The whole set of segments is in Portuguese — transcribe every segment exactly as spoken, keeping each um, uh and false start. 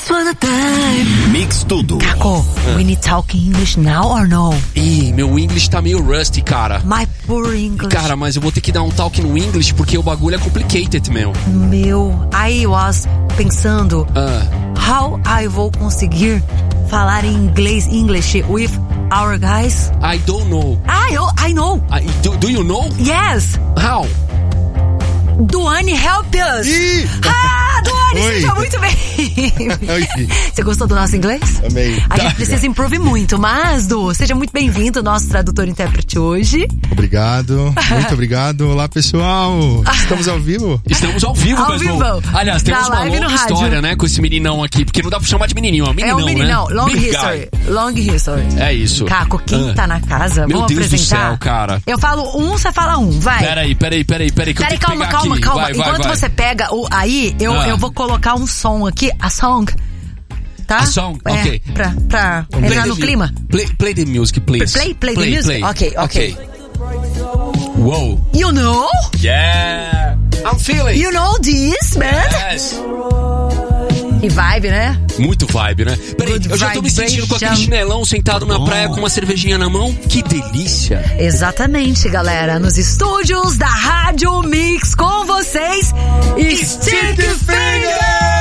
just wanna time. Mix tudo. Caco, ah. we need talk English now or no? Ih, meu English tá meio rusty, cara. My poor English. Cara, mas eu vou ter que dar um talk no English porque o bagulho é complicated, meu. Meu, I was pensando Ah. how I vou conseguir falar em inglês, English with our guys. I don't know. I, I know. I, do, do you know? Yes. How? Duane, help us! Ih! Ah, Duane, Oi. seja muito bem! Oi. Você gostou do nosso inglês? Amei. A gente precisa improve muito, mas, Du, seja muito bem-vindo, nosso tradutor e intérprete hoje. Obrigado, muito obrigado. Olá, pessoal. Estamos ao vivo? Estamos ao vivo, Ao meu irmão. vivo. Aliás, temos Na uma live longa no rádio. história, né, com esse meninão aqui, porque não dá pra chamar de menininho, ó. Meninão, É um meninão, né? long Big history. guy. Long history. É isso. Caco, quem Ah. tá na casa? Meu Vamos Deus do apresentar? céu, cara. Eu falo um, você fala um, vai. Peraí, peraí, peraí, peraí, que eu Peraí, tenho que calma, pegar calma, aqui. calma. Vai, vai, Enquanto vai. você pega o aí, eu, Ah. eu vou colocar um som aqui, a song. Tá? A song? É, Ok. Pra, pra Play entrar the no mu- clima. Play, play the music, please. Play, play the music? Ok, ok. Uou. You know? Yeah. I'm feeling. You know this, man? Yes. Que vibe, né? Muito vibe, né? Peraí, Good eu já tô me sentindo com aquele vibration. chinelão sentado na praia com uma cervejinha na mão. Que delícia. Exatamente, galera. Nos estúdios da Rádio Mix com vocês, Stick Fingers!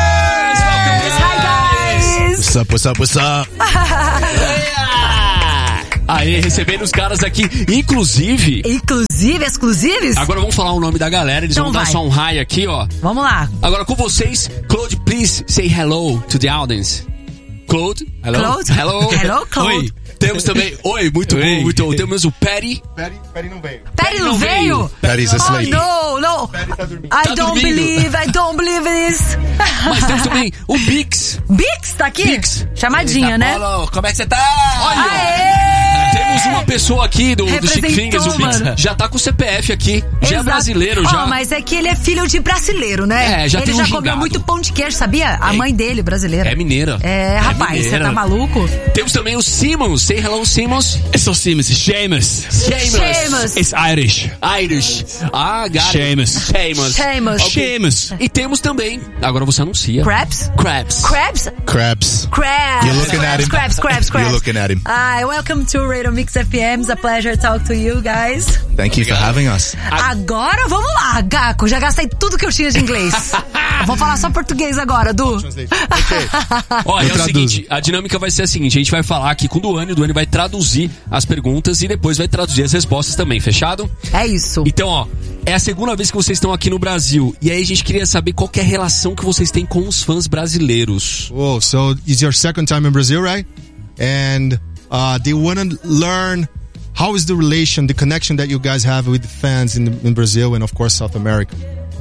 Hi, guys! What's up, what's up, what's up? Aê, recebendo os caras aqui, inclusive... Inclusive, exclusives? Agora vamos falar o nome da galera, eles Então vão dar vai. só um hi aqui, ó. Vamos lá. Agora com vocês, Claude, please say hello to the audience. Claude, hello. Claude. Hello. Hello, Claude. Oi. Temos também, oi, muito Oi. bom, muito bom. Temos o Perry. Peri, Peri não veio. Perry não não veio? veio. Perry's Oh, asleep. no, no. Perry tá dormindo. I Tá don't dormindo. believe, I don't believe this. Mas temos também o Bix. Bix, tá aqui? Bix. Chamadinha, né? Paulo, como é que você tá? Olha, Aê! temos uma pessoa aqui do, do Stick Fingers, o Bix. mano. Já tá com o C P F aqui, já é Exato. brasileiro, já. Ó, mas é que ele é filho de brasileiro, né? É, já ele tem um já gingado. comeu muito pão de queijo, sabia? A É. mãe dele, brasileira. É mineira. É, rapaz, você mineira. tá maluco? Temos também o Simmons. Say hello, Simmons. It's not Simmons, it's Seamus. Seamus. It's Irish. Irish. Ah, got it. Seamus. Seamus. Seamus. Ok. Seamus. E temos também, agora você anuncia. Crabs? Crabs. Crabs? Crabs. Crabs. You're looking at him. Crabs, crabs, crabs. You're looking at him. Hi, welcome to Radio Mix F M. It's a pleasure to talk to you guys. Thank you for having us. Agora vamos lá, Gaco. Já gastei tudo que eu tinha de inglês. Vou falar só português agora, Du. Olha, Eu é o traduzo. seguinte, a dinâmica vai ser a seguinte, a gente vai falar aqui com o Duane, o Duane vai traduzir as perguntas e depois vai traduzir as respostas também, fechado? É isso. Então, ó, é a segunda vez que vocês estão aqui no Brasil e aí a gente queria saber qual que é a relação que vocês têm com os fãs brasileiros. Oh, so it's your second time in Brazil, right? And uh, they want to learn how is the relation, the connection that you guys have with the fans in, in Brazil and of course South America.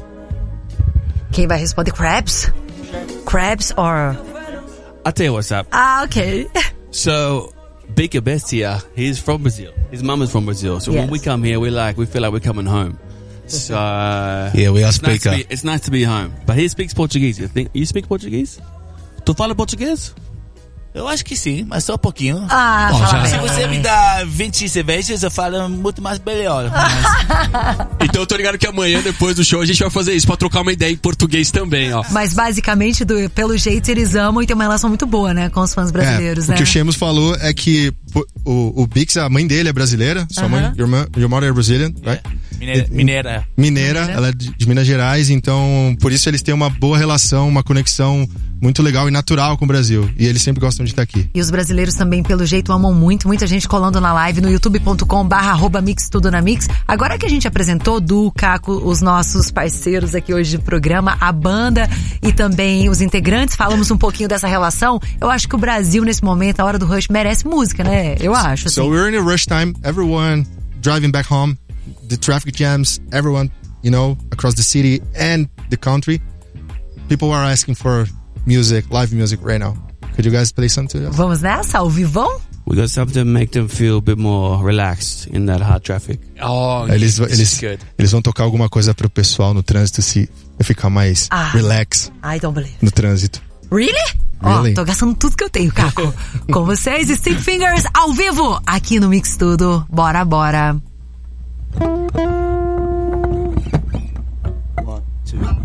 Quem vai responder? Crabs? Crabs or... I'll tell you what's up. Ah, ok. So, Big Bestia, he's from Brazil. His mum is from Brazil. So when Yes. we come here, we like, we feel like we're coming home. So, Yeah, we are it's nice, speak, to uh, be, it's nice to be home. But he speaks Portuguese. You think, you speak Portuguese? Tu fala português? Eu acho que sim, mas só um pouquinho. Ah, Ó, fala já- Se bem. você me dá vinte cervejas, eu falo muito mais melhor. Mas Então eu tô ligado que amanhã, depois do show, a gente vai fazer isso pra trocar uma ideia em português também, ó. Mas basicamente, do, pelo jeito, eles amam e tem uma relação muito boa, né? Com os fãs brasileiros, É, né? o que o Seamus falou é que pô, o, o Bix, a mãe dele é brasileira. Sua mãe, your, mo- your mother is Brazilian, right? mineira, mineira. Mineira, ela é de, de Minas Gerais, então por isso eles têm uma boa relação, uma conexão muito legal e natural com o Brasil. E eles sempre gostam de estar aqui. E os brasileiros também, pelo jeito, amam muito. Muita gente colando na live no youtube ponto com barra arroba mix tudo na mix. Agora que a gente apresentou, Du, Caco, os nossos parceiros aqui hoje do programa, a banda e também os integrantes, falamos um pouquinho dessa relação. Eu acho que o Brasil, nesse momento, a hora do rush, merece música, né? Eu acho, assim. So we're in a rush time. Everyone driving back home, the traffic jams, everyone, you know, across the city and the country. People are asking for music, live music right now. Could you guys play something to us? Vamos nessa? Ao vivão? We got something to make them feel a bit more relaxed in that hard traffic. Oh, Eles, this is eles, good. eles vão tocar alguma coisa pro pessoal no trânsito se ficar mais Ah. relax I don't believe. no trânsito. Really? Really? Ó, tô gastando tudo que eu tenho, Caco. Com vocês, Stick Fingers ao vivo, aqui no Mix Tudo. Bora, bora. One, two.